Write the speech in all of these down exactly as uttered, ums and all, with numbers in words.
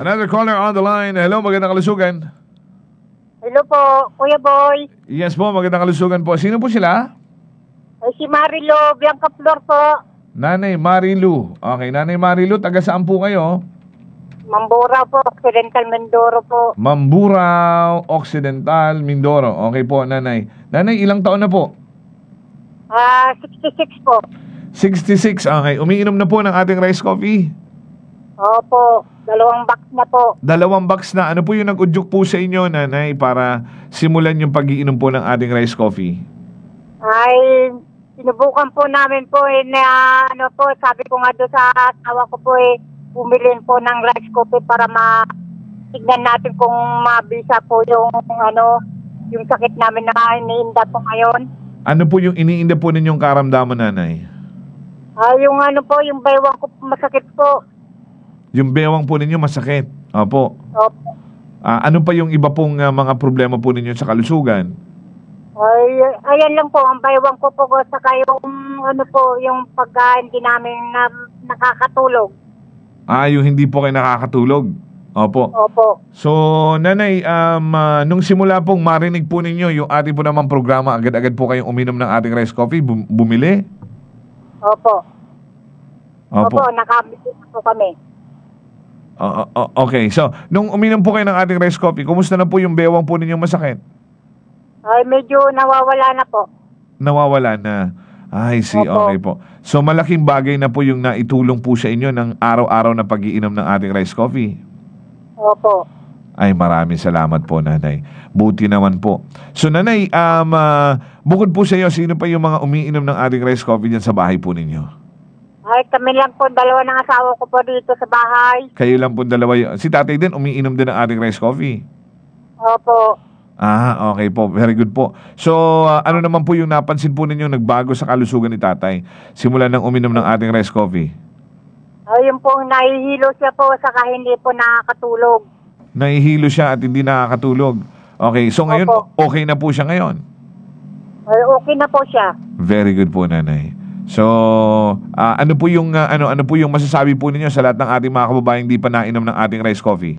Another caller on the line. Hello, magandang kalusugan. Hello po, Kuya Boy. Yes po, magandang kalusugan po. Sino po sila? Ay, si Marilo Bianca Flor po. Nanay Marilu. Okay, Nanay Marilu, taga saan po kayo? Mambura po, Occidental Mindoro po. Mamburao, Occidental, Mindoro. Okay po, Nanay. Nanay, ilang taon na po? Ah, sixty-six po. sixty-six. Okay, umiinom na po ng ating rice coffee? Opo, dalawang box na po. Dalawang box na. Ano po yung nag-udyok po sa inyo, Nanay, para simulan yung pag-iinom po ng ating rice coffee? Ay, sinubukan po namin po eh, na ano po, sabi ko nga doon sa asawa ko po eh, bumili po ng rice coffee para ma-tignan natin kung mabisa po yung ano, yung sakit namin na iniinda po ngayon. Ano po yung iniinda po ninyong karamdaman, Nanay? Ah, yung ano po, yung baywang ko po masakit po. Yung bewang po ninyo masakit. Opo. Opo. Ah, ano pa yung iba pong ah, mga problema po ninyo sa kalusugan? Ay, ayan lang po, ang baywang ko po, saka yung ano po, yung pagka hindi namin na, nakakatulog. Ah, yung hindi po kayo nakakatulog. Opo. Opo. So, Nanay, um, ah, nung simula pong marinig po ninyo yung ating po namang programa, agad-agad po kayong uminom ng ating rice coffee, bum- bumili? Opo. Opo. Opo, nakabili na po kami. O- o- okay, so, nung uminom po kayo ng ating rice coffee, kumusta na po yung bewang po ninyong masakit? Ay, medyo nawawala na po. Nawawala na. Ay, see, Opo. okay po. So, malaking bagay na po yung naitulong po sa inyo ng araw-araw na pag-iinom ng ating rice coffee. Opo. Ay, maraming salamat po, Nanay. Buti naman po. So, Nanay, um, ah, bukod po sa iyo, sino pa yung mga umiinom ng ating rice coffee dyan sa bahay po ninyo? Ay, kami lang po, dalawa ng asawa ko po dito sa bahay. Kayo lang po dalawa. y- Si tatay din, umiinom din ng ating rice coffee. Opo. Ah, okay po. Very good po. So, ah, ano naman po yung napansin po ninyo nagbago sa kalusugan ni tatay simula nang uminom ng ating rice coffee? Ay, yung po, nahihilo siya po, saka hindi po nakakatulog. Nahihilo siya at hindi nakakatulog. Okay, so ngayon, Opo. okay na po siya ngayon? Ay, okay na po siya. Very good po, Nanay. So, ah, ano po yung ah, ano ano po yung masasabi po ninyo sa lahat ng ating mga kababayang hindi pa nainom ng ating rice coffee?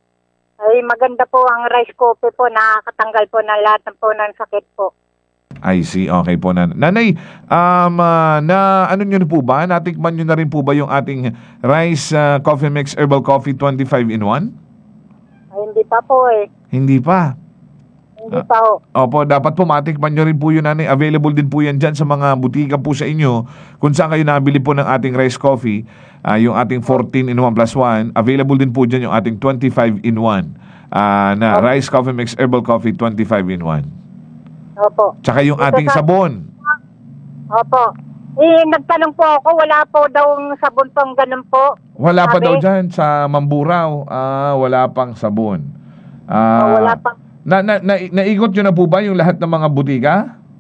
Ay, maganda po ang rice coffee po, nakakatanggal po ng lahat ng po ng sakit po. I see. Okay po, Nanay. Nanay, um, ah, na ano nyo na po ba? Natikman nyo na rin po ba yung ating rice ah, coffee mix herbal coffee twenty-five in one? Ay, hindi pa po eh. Hindi pa. Hindi pa ho. Opo, dapat po matikman nyo rin po yun, Nanay. Available din po yan dyan sa mga butika po sa inyo. Kung saan kayo nabili po ng ating rice coffee, ah, yung ating fourteen in one plus one, available din po dyan yung ating twenty-five in one ah, na rice coffee mix herbal coffee twenty-five in one. Opo. Tsaka yung Ito ating sa- sabon. Opo. Eh, nagtanong po ako, wala po daw sabon pang ganun po. Wala pa Sabi? daw dyan sa Mamburao. Ah, wala pang sabon. Oh, Ah, wala pa. Na, na, na, naikot nyo na po ba yung lahat ng mga butika?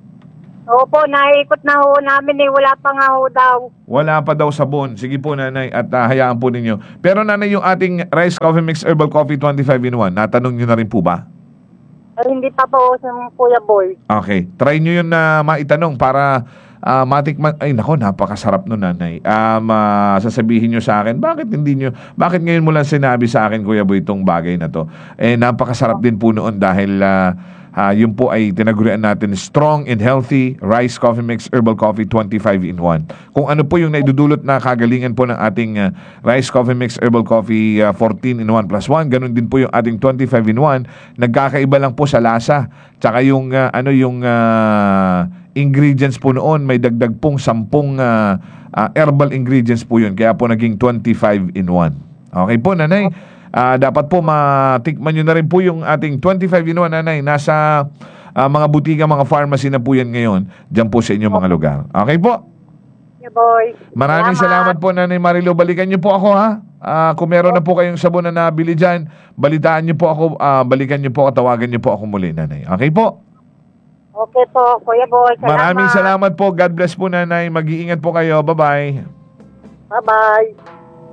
Opo, naikot na ho namin eh, wala pa nga ho daw. Wala pa daw sabon. Sige po, Nanay, at ah, hayaan po ninyo. Pero, Nanay, yung ating rice coffee mix herbal coffee twenty-five in one, natanong nyo na rin po ba? Ay, hindi pa po sa Kuya Boy. Okay. Try nyo yun na maitanong para ah, matikman. Ay, nako, napakasarap nun, Nanay. Um, ah, sasabihin nyo sa akin, bakit hindi nyo, bakit ngayon mo lang sinabi sa akin, Kuya Boy, itong bagay na to? Eh, napakasarap din po noon dahil ah, ah, yun po ay tinagurian natin strong and healthy rice coffee mix herbal coffee twenty-five in one. Kung ano po yung naidudulot na kagalingan po ng ating ah, rice coffee mix herbal coffee ah, fourteen in one plus one, ganun din po yung ating twenty-five in one. Nagkakaiba lang po sa lasa. Tsaka yung ah, ano yung ah, ingredients po noon, may dagdag pong sampung ah, ah, herbal ingredients po yun. Kaya po naging twenty-five in one. Okay po, Nanay. Ah, dapat po matikman nyo na rin po yung ating twenty-five in one, Nanay. Nasa ah, mga butika, mga pharmacy na po yan ngayon. Diyan po sa inyong mga lugar. Okay po? Kuya Boy. Maraming salamat po, Nanay Marilu. Balikan nyo po ako, ha? Ah, kung meron na po kayong sabon na nabili dyan, balitaan nyo po ako, ah, balikan nyo po ako, tawagan nyo po ako muli, Nanay. Okay po? Okay po, Kuya Boy. Salamat. Maraming salamat po. God bless po, Nanay. Mag-iingat po kayo. Bye-bye. Bye-bye.